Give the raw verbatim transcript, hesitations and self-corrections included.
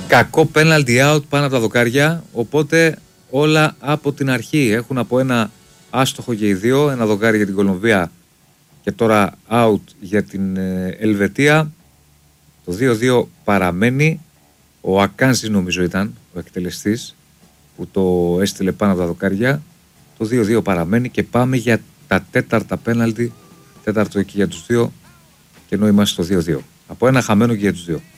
Κακό πέναλτι out πάνω από τα δοκάρια, οπότε όλα από την αρχή. Έχουν από ένα άστοχο για οι δύο, ένα δοκάρι για την Κολομβία και τώρα out για την Ελβετία. Το δύο δύο παραμένει. Ο Ακάνζη νομίζω ήταν ο εκτελεστής που το έστειλε πάνω από τα δοκάρια. Το δύο δύο παραμένει και πάμε για τα τέταρτα πέναλτι. Τέταρτο εκεί για τους δύο και ενώ είμαστε στο δύο δύο. Από ένα χαμένο και για τους δύο.